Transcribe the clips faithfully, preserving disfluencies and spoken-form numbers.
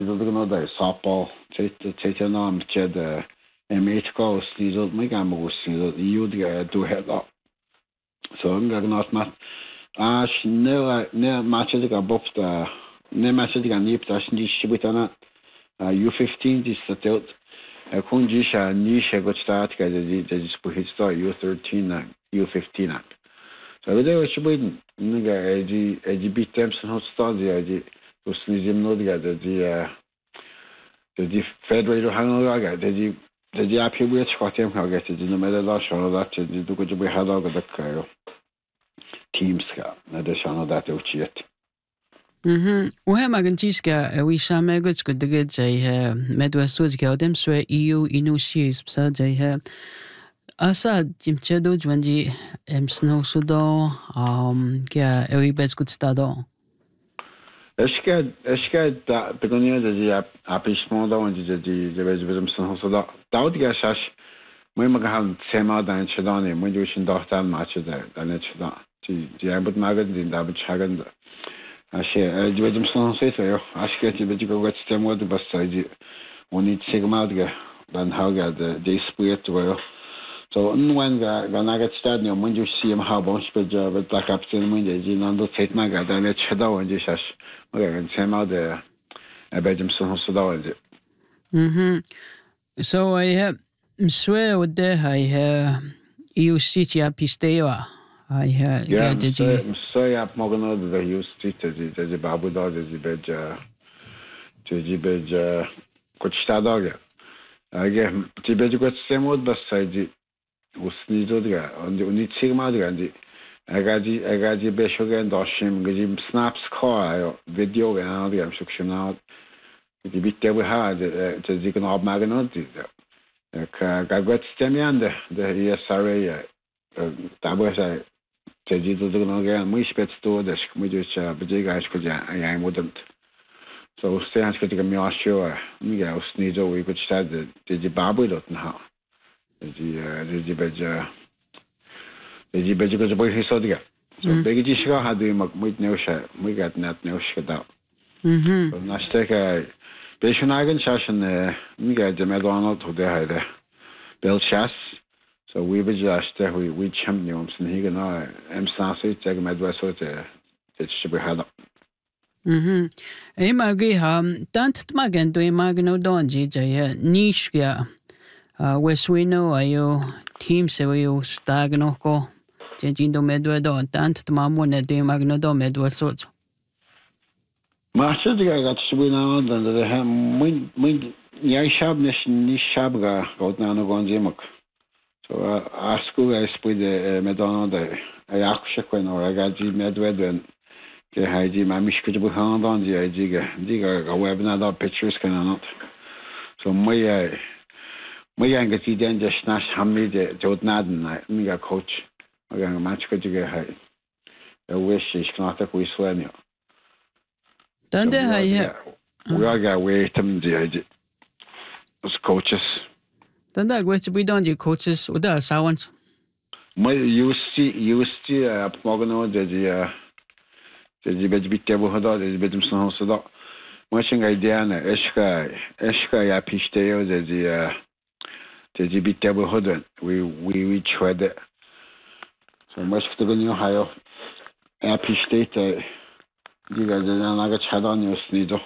no da softball te nam che de emate go snizo me ga mo snizo you de do head up so I'm going not mat a ne ne match de ga bofta ne match de ga nip da sni shibutana U fifteen dis statot a kunji sha ni she go start ga de de spuhit sto U thirteen na U fifteen na so de shibun ne ga edi edi bitem so sto de dus nizim no de de de federator hanga de de de api we chwatem ha ga de no mele la shono da de du go be hada ga da kayo teams ka na de shono da te uchiet mhm we ma gan jiska we sha me go go de jai ha medwa suj ga dem so eu inu shis sa jai ha asa jim chedo jwanji em snow sudo um ga ewi bes good stado Eske eske da begonia de ja apishmo da und de de de bezem son so da daud ga shash moi ma han sema da chadane moi jo shin dochtan match da da net da ti ti abut magad din da bit chagan da ashe de bezem son so yo aske ti be go gat stemo de basaji oni sigma da dan hauga de de split wo so when ga ga nagat stad no moi jo sim ha bon sped but da captain moi de ji nando tet maga da net chada und je shash okay, and same out there about them so so that mhm so I have swear with the I have you sit ya pistewa I have yeah so so ya mogno the you sit the the babu da the beja the beja kochta da aga ti beja ko semod basaji usni do da und uni sigma da andi Agaji agaji beshogen dashim gajim snaps call video ga adi am shukshna di bitte we had te zigen ab magnot di ka gagot stemiande de E S R A da bo sa te jidu do ga muy spet sto de muy jo cha bejega asko ja ya modent so ste han skot ga mi asho mi ga usni jo we gut sta de di babu dot na di di beja Eji beji ko boy hisodiga. So begi ji shiga hadu mak muito neusha, muito gat net neusha da. Mhm. So nasteka beshunagen shashan mi ga de medano to de haide. Bel chas. So we be just we we champions and he gonna em sase tag medwaso te te shibe hada. Mhm. E magi ha tant tmagen do imagino donji jaya niche ga weswino ayo team se yo stagno ko Jindo medwe do tant tmamu ne de magno do medwe so Ma shadiga gat shibina dan de ha muy muy ya shab ne ni shabga godna no gonjimak. So asku es puede medano de ayakshak no agaji medwe den ke haji mamish kuj bu handan di ajiga diga ga webna da pictures kana not. So muy muy angati den just nash hammi de jodnaden mi ga coach Again, match could you get high? I wish she's not a quiz when you. Don't they? We all got way to the as coaches. Don't that go to be done, you coaches, with us, I want. My you see, you see, uh, Mogano, the the bed bit table, the bedroom sound so that. Watching idea, Eshka, Eshka, ya pisteo, the the bit table, we we we tried it. So much to go new higher. Happy state, you guys are not a chat on your sneedo.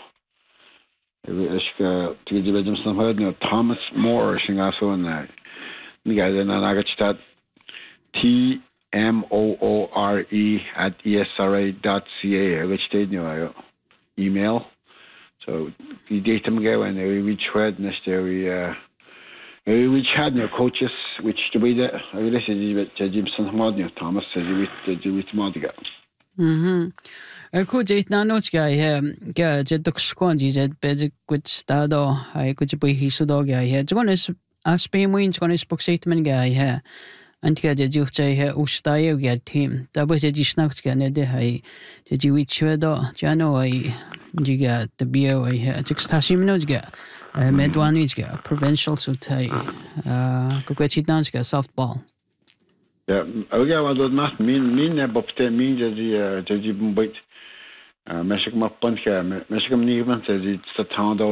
To give them some heard, Thomas Moore, sing also in that. You guys are not a chat. T M O O R E at E S R A dot C A, which state new email. So you date them go and we reach red next area. We had no coaches, which to be the I listen to Jimson Modny, Thomas, with with Modiga. Mhm. A coach eight nanoch guy here, get the scongy, that bed good stado. I could be his dog guy here. John is a Spain wins on his boxateman guy here. And get a juche here, Ustayo get him. That was a dishnauts can a day. Did you eat Shredo? Jano, I got the beer I had six tashim notes get. Medwanijga, provincial sutay, Kukwachitdanska, softball. Yeah, I got not mean, mean, but mean that the Jajibum bite. Meshik Mapunka, Meshikam Nivan says it's a town